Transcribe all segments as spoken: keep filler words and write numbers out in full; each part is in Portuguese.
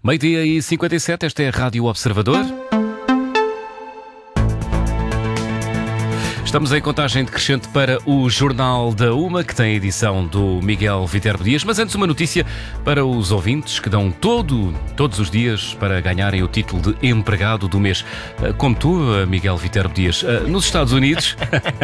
Meio-dia e cinquenta e sete, esta é a Rádio Observador. Estamos em contagem decrescente para o Jornal da Uma, que tem a edição do Miguel Viterbo Dias. Mas antes, uma notícia para os ouvintes que dão todo, todos os dias para ganharem o título de empregado do mês. Como tu, Miguel Viterbo Dias. Nos Estados Unidos,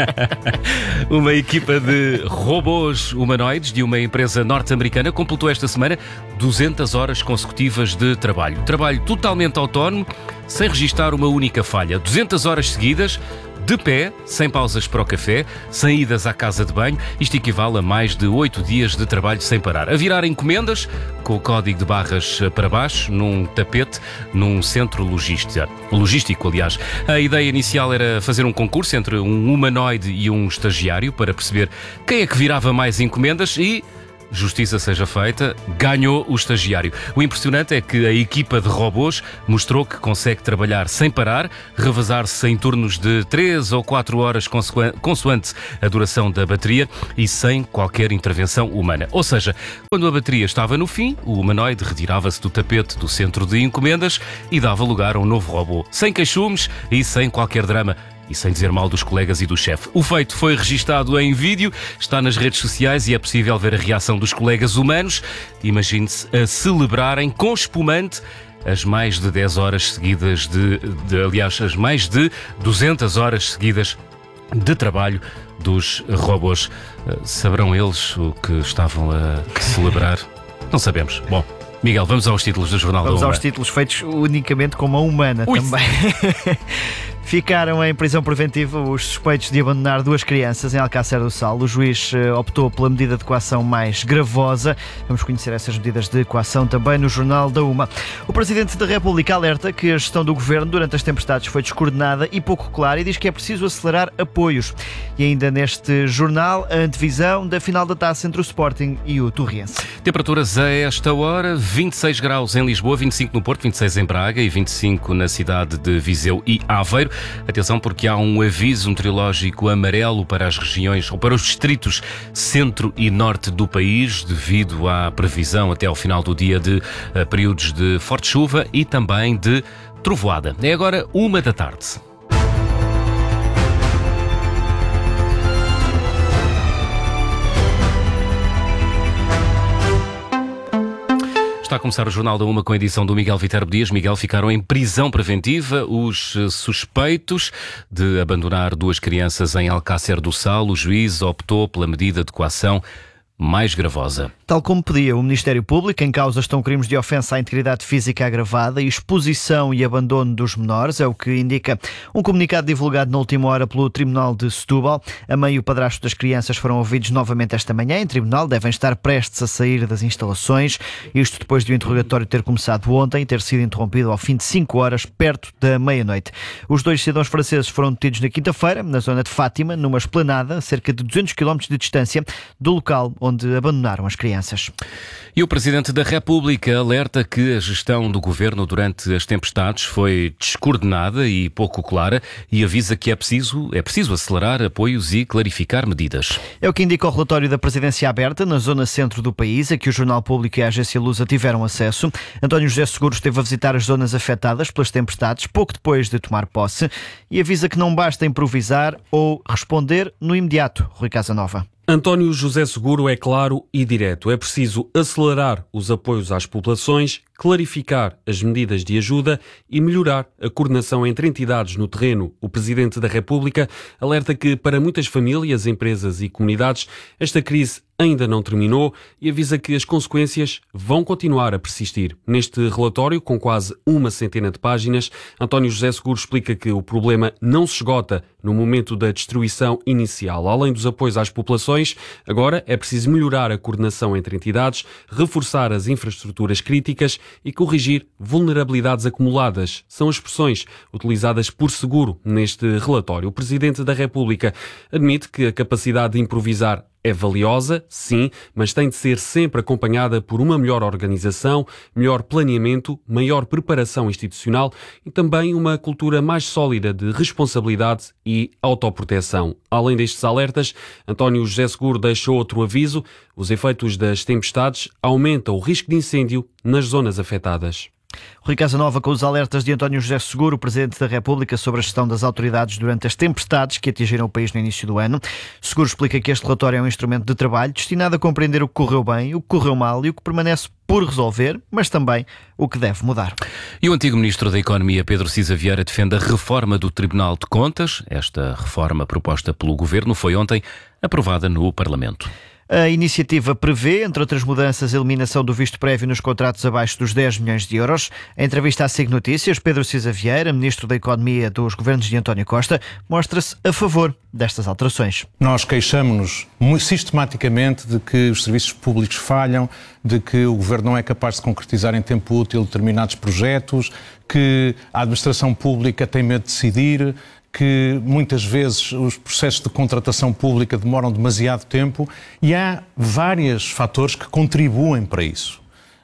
uma equipa de robôs humanoides de uma empresa norte-americana completou esta semana duzentas horas consecutivas de trabalho. Trabalho totalmente autónomo, sem registar uma única falha. duzentas horas seguidas, de pé, sem pausas para o café, sem idas à casa de banho. Isto equivale a mais de oito dias de trabalho sem parar. A virar encomendas, com o código de barras para baixo, num tapete, num centro logística, logístico, aliás. A ideia inicial era fazer um concurso entre um humanoide e um estagiário para perceber quem é que virava mais encomendas e... justiça seja feita, ganhou o estagiário. O impressionante é que a equipa de robôs mostrou que consegue trabalhar sem parar, revezar-se em turnos de três ou quatro horas consoante a duração da bateria e sem qualquer intervenção humana. Ou seja, quando a bateria estava no fim, o humanoide retirava-se do tapete do centro de encomendas e dava lugar a um novo robô, sem queixumes e sem qualquer drama. E sem dizer mal dos colegas e do chefe. O feito foi registado em vídeo, está nas redes sociais e é possível ver a reação dos colegas humanos. Imagine-se a celebrarem com espumante as mais de dez horas seguidas de, de... aliás, as mais de duzentas horas seguidas de trabalho dos robôs. Saberão eles o que estavam a celebrar? Não sabemos. Bom, Miguel, vamos aos títulos do Jornal da Uma. Vamos aos títulos feitos unicamente com uma humana. Ui. Também. Ficaram em prisão preventiva os suspeitos de abandonar duas crianças em Alcácer do Sal. O juiz optou pela medida de coação mais gravosa. Vamos conhecer essas medidas de coação também no Jornal da Uma. O Presidente da República alerta que a gestão do Governo durante as tempestades foi descoordenada e pouco clara e diz que é preciso acelerar apoios. E ainda neste jornal, a antevisão da final da taça entre o Sporting e o Torrense. Temperaturas a esta hora, vinte e seis graus em Lisboa, vinte e cinco no Porto, vinte e seis em Braga e vinte e cinco na cidade de Viseu e Aveiro. Atenção, porque há um aviso meteorológico amarelo para as regiões ou para os distritos centro e norte do país, devido à previsão até ao final do dia de uh, períodos de forte chuva e também de trovoada. É agora uma da tarde. Está a começar o Jornal da Uma com a edição do Miguel Viterbo Dias. Miguel, ficaram em prisão preventiva os suspeitos de abandonar duas crianças em Alcácer do Sal. O juiz optou pela medida de coação mais gravosa. Tal como pedia o Ministério Público, em causa estão crimes de ofensa à integridade física agravada e exposição e abandono dos menores, é o que indica um comunicado divulgado na última hora pelo Tribunal de Setúbal. A mãe e o padrasto das crianças foram ouvidos novamente esta manhã em tribunal, devem estar prestes a sair das instalações, isto depois de o interrogatório ter começado ontem e ter sido interrompido ao fim de cinco horas, perto da meia-noite. Os dois cidadãos franceses foram detidos na quinta-feira, na zona de Fátima, numa esplanada, a cerca de duzentos quilómetros de distância do local onde abandonaram as crianças. E o Presidente da República alerta que a gestão do Governo durante as tempestades foi descoordenada e pouco clara e avisa que é preciso, é preciso acelerar apoios e clarificar medidas. É o que indica o relatório da Presidência Aberta na zona centro do país, a que o Jornal Público e a Agência Lusa tiveram acesso. António José Seguro esteve a visitar as zonas afetadas pelas tempestades pouco depois de tomar posse e avisa que não basta improvisar ou responder no imediato. Rui Casanova. António José Seguro é claro e direto. É preciso acelerar os apoios às populações, clarificar as medidas de ajuda e melhorar a coordenação entre entidades no terreno. O Presidente da República alerta que, para muitas famílias, empresas e comunidades, esta crise ainda não terminou e avisa que as consequências vão continuar a persistir. Neste relatório, com quase uma centena de páginas, António José Seguro explica que o problema não se esgota no momento da destruição inicial. Além dos apoios às populações, agora é preciso melhorar a coordenação entre entidades, reforçar as infraestruturas críticas e corrigir vulnerabilidades acumuladas. São expressões utilizadas por Seguro neste relatório. O Presidente da República admite que a capacidade de improvisar é valiosa, sim, mas tem de ser sempre acompanhada por uma melhor organização, melhor planeamento, maior preparação institucional e também uma cultura mais sólida de responsabilidade e autoproteção. Além destes alertas, António José Seguro deixa outro aviso: os efeitos das tempestades aumentam o risco de incêndio nas zonas afetadas. Rui Casanova com os alertas de António José Seguro, Presidente da República, sobre a gestão das autoridades durante as tempestades que atingiram o país no início do ano. Seguro explica que este relatório é um instrumento de trabalho destinado a compreender o que correu bem, o que correu mal e o que permanece por resolver, mas também o que deve mudar. E o antigo Ministro da Economia, Pedro Cisa Vieira, defende a reforma do Tribunal de Contas. Esta reforma proposta pelo Governo foi ontem aprovada no Parlamento. A iniciativa prevê, entre outras mudanças, a eliminação do visto prévio nos contratos abaixo dos dez milhões de euros. Em entrevista à S I G Notícias, Pedro Cisa Vieira, Ministro da Economia dos governos de António Costa, mostra-se a favor destas alterações. Nós queixamos-nos muito sistematicamente de que os serviços públicos falham, de que o Governo não é capaz de concretizar em tempo útil determinados projetos, que a administração pública tem medo de decidir, que muitas vezes os processos de contratação pública demoram demasiado tempo e há vários fatores que contribuem para isso.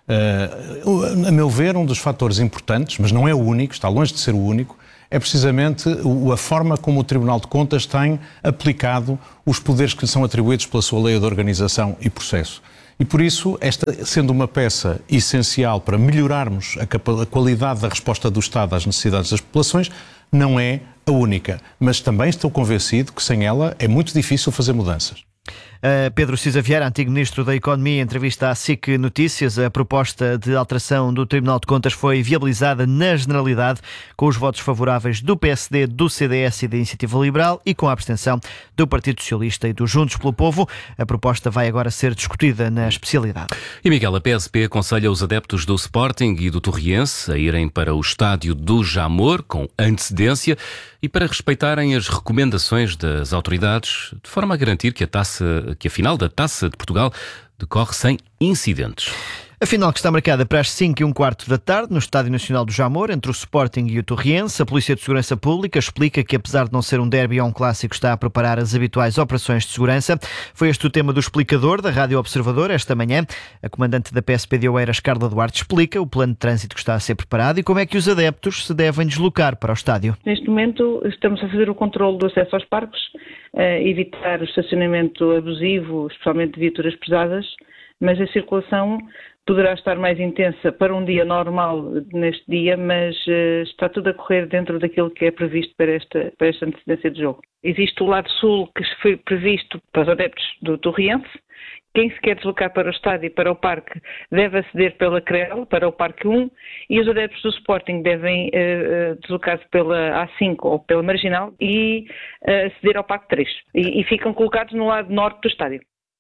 Uh, a meu ver, um dos fatores importantes, mas não é o único, está longe de ser o único, é precisamente a forma como o Tribunal de Contas tem aplicado os poderes que lhe são atribuídos pela sua lei de organização e processo. E por isso, esta sendo uma peça essencial para melhorarmos a, capa- a qualidade da resposta do Estado às necessidades das populações, não é a única. Mas também estou convencido que sem ela é muito difícil fazer mudanças. Uh, Pedro Cisa Vieira, antigo Ministro da Economia, em entrevista à S I C Notícias, a proposta de alteração do Tribunal de Contas foi viabilizada na generalidade, com os votos favoráveis do P S D, do C D S e da Iniciativa Liberal e com a abstenção do Partido Socialista e do Juntos pelo Povo. A proposta vai agora ser discutida na especialidade. E Miguel, a P S P aconselha os adeptos do Sporting e do Torriense a irem para o estádio do Jamor com antecedência e para respeitarem as recomendações das autoridades, de forma a garantir que a taça, que a final da Taça de Portugal decorre sem incidentes. A final que está marcada para as cinco e um quarto da tarde no Estádio Nacional do Jamor, entre o Sporting e o Torriense. A Polícia de Segurança Pública explica que, apesar de não ser um derby ou um clássico, está a preparar as habituais operações de segurança. Foi este o tema do explicador da Rádio Observador esta manhã. A comandante da P S P de Oeiras, Carla Duarte, explica o plano de trânsito que está a ser preparado e como é que os adeptos se devem deslocar para o estádio. Neste momento estamos a fazer o controle do acesso aos parques, a evitar o estacionamento abusivo, especialmente de viaturas pesadas, mas a circulação poderá estar mais intensa para um dia normal neste dia, mas uh, está tudo a correr dentro daquilo que é previsto para esta, para esta antecedência de jogo. Existe o lado sul que foi previsto para os adeptos do Torriense. Quem se quer deslocar para o estádio e para o parque deve aceder pela CREL, para o Parque um, e os adeptos do Sporting devem uh, deslocar-se pela A cinco ou pela Marginal e uh, aceder ao Parque três. E, e ficam colocados no lado norte do estádio.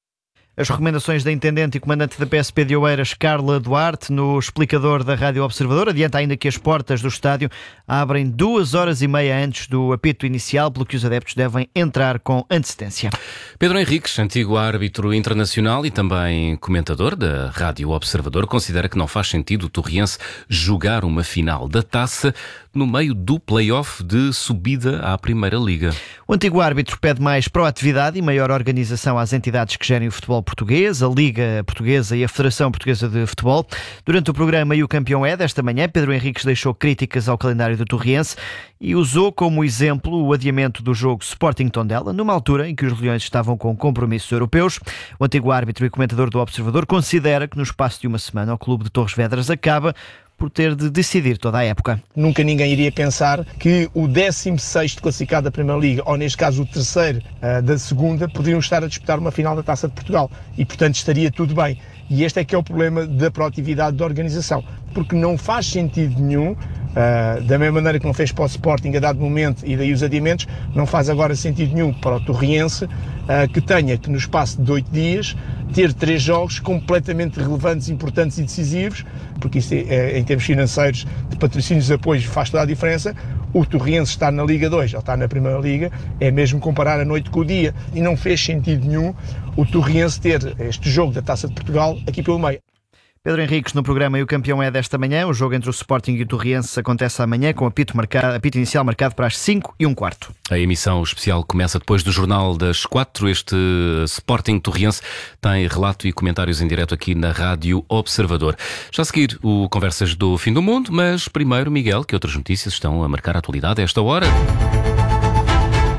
As recomendações da Intendente e Comandante da P S P de Oeiras, Carla Duarte, no explicador da Rádio Observador, adianta ainda que as portas do estádio abrem duas horas e meia antes do apito inicial, pelo que os adeptos devem entrar com antecedência. Pedro Henriques, antigo árbitro internacional e também comentador da Rádio Observador, considera que não faz sentido o Torriense jogar uma final da Taça no meio do play-off de subida à Primeira Liga. O antigo árbitro pede mais proatividade e maior organização às entidades que gerem o futebol português, a Liga Portuguesa e a Federação Portuguesa de Futebol. Durante o programa E o Campeão é, desta manhã, Pedro Henriques deixou críticas ao calendário do Torriense e usou como exemplo o adiamento do jogo Sporting Tondela, numa altura em que os Leões estavam com compromissos europeus. O antigo árbitro e comentador do Observador considera que no espaço de uma semana o clube de Torres Vedras acaba por ter de decidir toda a época. Nunca ninguém iria pensar que o décimo sexto classificado da Primeira Liga, ou neste caso o terceiro uh, da segunda, poderiam estar a disputar uma final da Taça de Portugal e, portanto, estaria tudo bem. E este é que é o problema da proatividade da organização, porque não faz sentido nenhum, uh, da mesma maneira que não fez para o Sporting a dado momento e daí os adiamentos, não faz agora sentido nenhum para o Torriense, uh, que tenha que no espaço de oito dias ter três jogos completamente relevantes, importantes e decisivos, porque isso é, em termos financeiros, de patrocínios e apoios, faz toda a diferença. O Torriense está na Liga dois, ou está na Primeira Liga, é mesmo comparar a noite com o dia, e não fez sentido nenhum o Torriense ter este jogo da Taça de Portugal aqui pelo meio. Pedro Henriques no programa E o Campeão é desta manhã. O jogo entre o Sporting e o Torriense acontece amanhã com apito, marcado, apito inicial marcado para as cinco e um quarto. A emissão especial começa depois do Jornal das quatro. Este Sporting Torriense tem relato e comentários em direto aqui na Rádio Observador. Já a seguir o Conversas do Fim do Mundo, mas primeiro, Miguel, que outras notícias estão a marcar a atualidade a esta hora?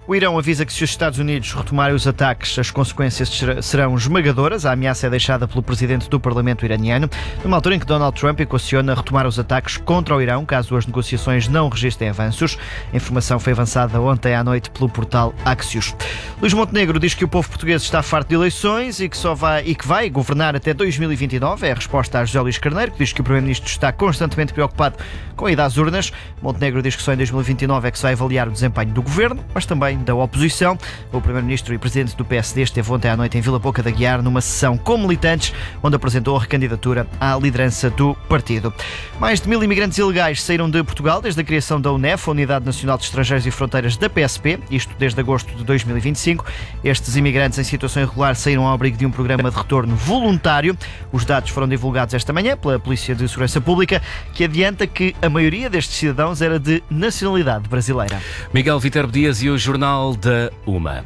O Irão avisa que se os Estados Unidos retomarem os ataques, as consequências serão esmagadoras. A ameaça é deixada pelo presidente do Parlamento iraniano, numa altura em que Donald Trump equaciona retomar os ataques contra o Irão, caso as negociações não registrem avanços. A informação foi avançada ontem à noite pelo portal Axios. Luís Montenegro diz que o povo português está farto de eleições e que, só vai, e que vai governar até dois mil e vinte e nove. É a resposta a José Luís Carneiro, que diz que o Primeiro-Ministro está constantemente preocupado com a ida às urnas. Montenegro diz que só em dois mil e vinte e nove é que se vai avaliar o desempenho do governo, mas também da oposição. O Primeiro-Ministro e Presidente do P S D esteve ontem à noite em Vila Pouca de Aguiar numa sessão com militantes, onde apresentou a recandidatura à liderança do partido. Mais de mil imigrantes ilegais saíram de Portugal desde a criação da UNEF, a Unidade Nacional de Estrangeiros e Fronteiras da P S P, isto desde agosto de dois mil e vinte e cinco. Estes imigrantes em situação irregular saíram ao abrigo de um programa de retorno voluntário. Os dados foram divulgados esta manhã pela Polícia de Segurança Pública, que adianta que a maioria destes cidadãos era de nacionalidade brasileira. Miguel Viterbo Dias e o Jornal da Uma.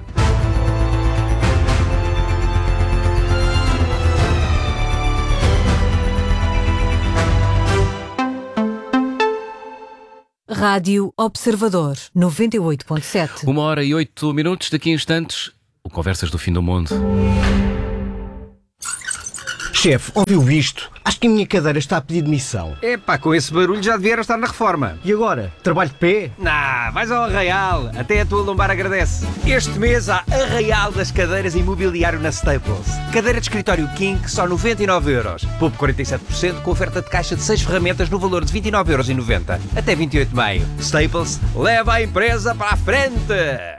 Rádio Observador, noventa e oito ponto sete. Uma hora e oito minutos, daqui a instantes, o Conversas do Fim do Mundo. Chefe, ouviu isto? Acho que a minha cadeira está a pedir demissão. Epá, com esse barulho já devia estar na reforma. E agora? Trabalho de pé? Nah, vais ao Arraial. Até a tua lombar agradece. Este mês há Arraial das cadeiras imobiliário na Staples. Cadeira de escritório King, só noventa e nove euros. Poupe quarenta e sete por cento com oferta de caixa de seis ferramentas no valor de vinte e nove euros e noventa. Até vinte e oito de maio. Staples, leva a empresa para a frente!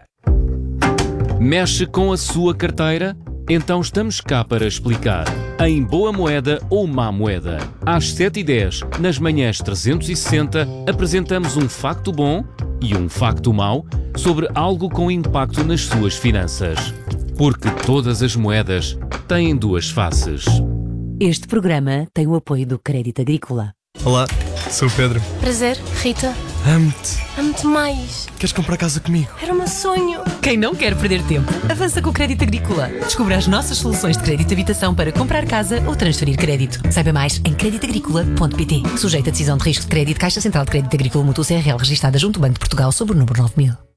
Mexe com a sua carteira? Então estamos cá para explicar. Em Boa Moeda ou Má Moeda. Às sete e dez, nas manhãs trezentos e sessenta, apresentamos um facto bom e um facto mau sobre algo com impacto nas suas finanças. Porque todas as moedas têm duas faces. Este programa tem o apoio do Crédito Agrícola. Olá, sou o Pedro. Prazer, Rita. Amo-te. Amo-te mais. Queres comprar casa comigo? Era o meu sonho. Quem não quer perder tempo, avança com o Crédito Agrícola. Descubra as nossas soluções de crédito de habitação para comprar casa ou transferir crédito. Saiba mais em crédito agrícola ponto pt. Sujeito a decisão de risco de crédito, Caixa Central de Crédito Agrícola Mútuo C R L, registada junto ao Banco de Portugal sob o número nove mil.